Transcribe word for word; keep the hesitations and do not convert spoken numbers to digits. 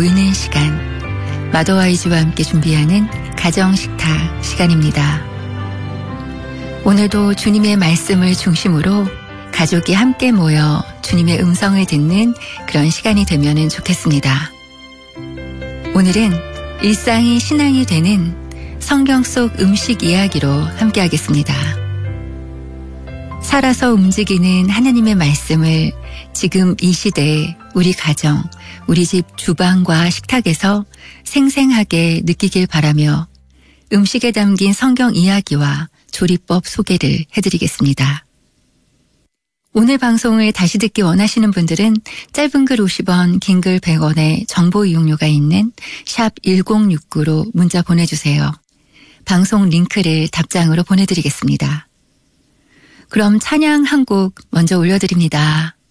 모이는 시간, 마더와이즈와 함께 준비하는 가정식탁 시간입니다. 오늘도 주님의 말씀을 중심으로 가족이 함께 모여 주님의 음성을 듣는 그런 시간이 되면 좋겠습니다. 오늘은 일상이 신앙이 되는 성경 속 음식 이야기로 함께 하겠습니다. 살아서 움직이는 하나님의 말씀을 지금 이 시대에 우리 가정, 우리 집 주방과 식탁에서 생생하게 느끼길 바라며 음식에 담긴 성경 이야기와 조리법 소개를 해드리겠습니다. 오늘 방송을 다시 듣기 원하시는 분들은 짧은 글 오십 원, 긴 글 백 원의 정보 이용료가 있는 샵 일공육구로 문자 보내주세요. 방송 링크를 답장으로 보내드리겠습니다. 그럼 찬양 한 곡 먼저 올려드립니다.